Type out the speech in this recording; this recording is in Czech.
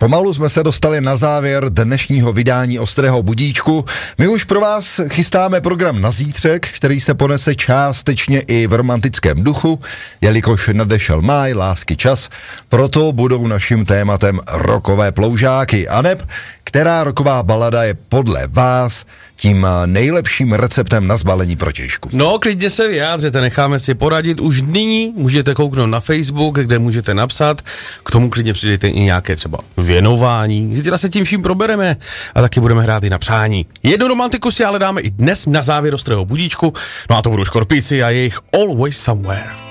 Pomalu jsme se dostali na závěr dnešního vydání Ostrého budíčku. My už pro vás chystáme program na zítřek, který se ponese částečně i v romantickém duchu, jelikož nadešel máj, lásky čas, proto budou naším tématem rockové ploužáky. Aneb, která rocková balada je podle vás tím nejlepším receptem na zbalení protějšku? No, klidně se vyjádřete, necháme si poradit. Už nyní můžete kouknout na Facebook, kde můžete napsat. K tomu klidně přidejte i nějaké třeba věnování. Zítra se tím vším probereme a taky budeme hrát i na přání. Jednu romantiku si ale dáme i dnes na závěr Ostrého budíčku. No a to budou Škorpíci a jejich Always Somewhere.